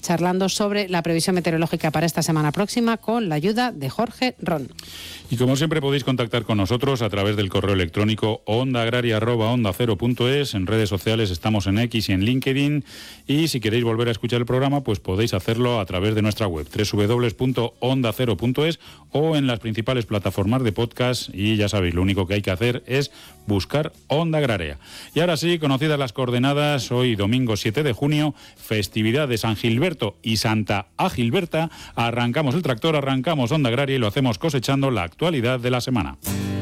charlando sobre la previsión meteorológica para esta semana próxima con la ayuda de Jorge Ron. Y como siempre podéis contactar con nosotros a través del correo electrónico ondaagraria@ondacero.es. En redes sociales estamos en X y en LinkedIn. Y si queréis volver a escuchar el programa, pues podéis hacerlo a través de nuestra web www.ondacero.es o en las principales plataformas de podcast. Y ya sabéis, lo único que hay que hacer es buscar Onda Agraria. Y ahora sí, conocidas las coordenadas, hoy domingo 7 de junio, festividad de San Gilberto y Santa Agilberta. Arrancamos el tractor, arrancamos Onda Agraria y lo hacemos cosechando la actualidad de la semana.